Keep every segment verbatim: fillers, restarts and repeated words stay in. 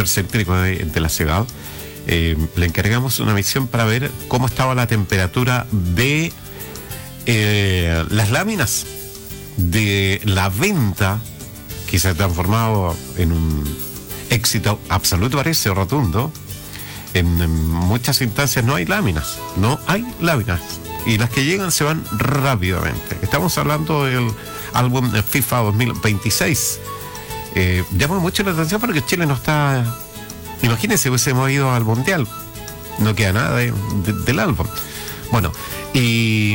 sector céntrico de, de la ciudad, eh, le encargamos una misión para ver cómo estaba la temperatura de eh, las láminas de la venta, que se ha transformado en un éxito absoluto, parece rotundo. En, en muchas instancias no hay láminas, no hay láminas. Y las que llegan se van rápidamente. Estamos hablando del álbum FIFA dos mil veintiséis. Eh, llama mucho la atención porque Chile no está... Imagínense, hubiésemos ido al Mundial. No queda nada de, de, del álbum. Bueno, y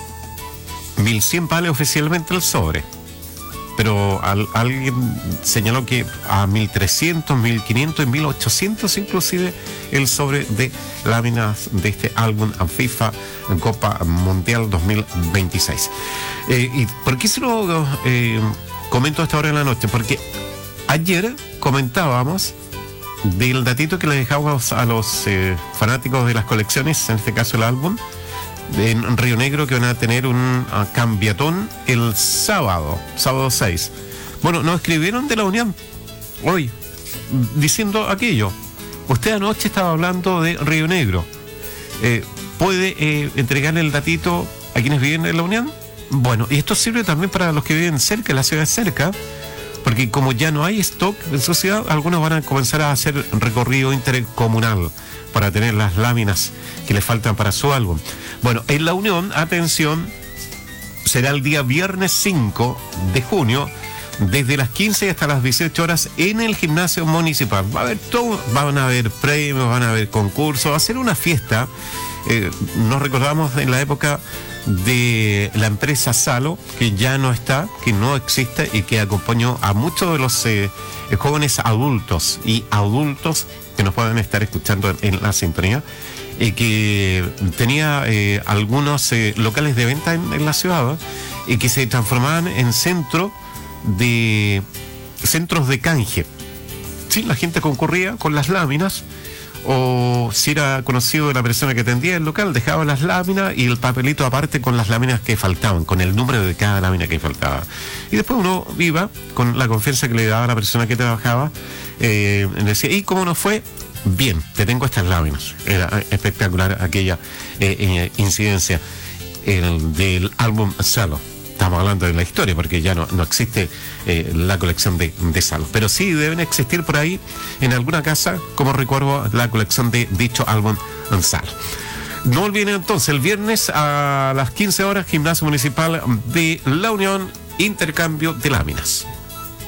mil cien vale oficialmente el sobre. Pero al, alguien señaló que a mil trescientos, mil quinientos y mil ochocientos inclusive el sobre de láminas de este álbum FIFA Copa Mundial dos mil veintiséis. Eh, ¿Y por qué se lo eh, comento a esta hora de la noche? Porque ayer comentábamos del datito que le dejamos a los eh, fanáticos de las colecciones, en este caso el álbum, en Río Negro, que van a tener un uh, cambiatón el sábado, sábado seis. Bueno, nos escribieron de la Unión hoy, diciendo aquello. Usted anoche estaba hablando de Río Negro. Eh, ¿Puede eh, entregarle el datito a quienes viven en la Unión? Bueno, y esto sirve también para los que viven cerca, la ciudad cerca, porque como ya no hay stock en su ciudad, algunos van a comenzar a hacer recorrido intercomunal para tener las láminas que les faltan para su álbum. Bueno, en la Unión, atención, será el día viernes cinco de junio, desde las quince hasta las dieciocho horas, en el gimnasio municipal. Va a haber todo, van a haber premios, van a haber concursos, va a ser una fiesta. Eh, nos recordamos en la época de la empresa Salo, que ya no está, que no existe y que acompañó a muchos de los eh, jóvenes adultos y adultos que nos pueden estar escuchando en, en la sintonía, y que tenía eh, algunos eh, locales de venta en, en la ciudad, y que se transformaban en centro de centros de canje. Sí, la gente concurría con las láminas, o si era conocido de la persona que atendía el local, dejaba las láminas y el papelito aparte con las láminas que faltaban, con el número de cada lámina que faltaba. Y después uno iba con la confianza que le daba la persona que trabajaba, eh, decía, ¿y cómo nos fue? Bien, te tengo estas láminas. Era espectacular aquella eh, eh, incidencia el, del álbum Salo. Estamos hablando de la historia porque ya no, no existe eh, la colección de, de Salo, pero sí deben existir por ahí en alguna casa, como recuerdo, la colección de dicho álbum Salo. No olviden entonces, el viernes a las quince horas, Gimnasio Municipal de La Unión, intercambio de láminas.